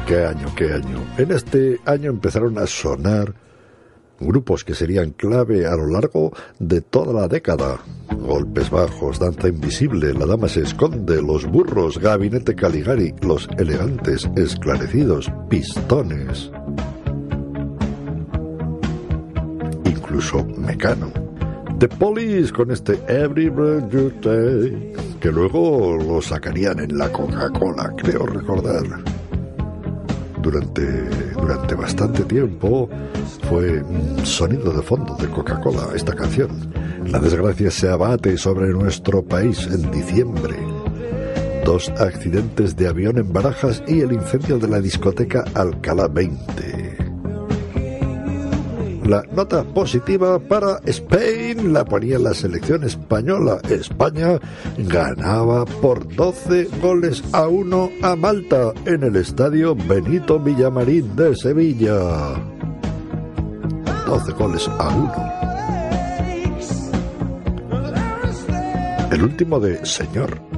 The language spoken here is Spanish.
qué año, qué año. En este año empezaron a sonar grupos que serían clave a lo largo de toda la década. Golpes Bajos, Danza Invisible, La Dama se esconde, Los Burros, Gabinete Caligari, Los Elegantes Esclarecidos, Pistones, incluso Mecano. The Police con este Every Breath You Take, que luego lo sacarían en la Coca-Cola, creo recordar. Durante bastante tiempo fue un sonido de fondo de Coca-Cola esta canción. La desgracia se abate sobre nuestro país en diciembre. 2 accidentes de avión en Barajas y el incendio de la discoteca Alcalá 20. La nota positiva para Spain la ponía la selección española. España ganaba por 12-1 a Malta en el estadio Benito Villamarín de Sevilla. 12-1. El último de Señor.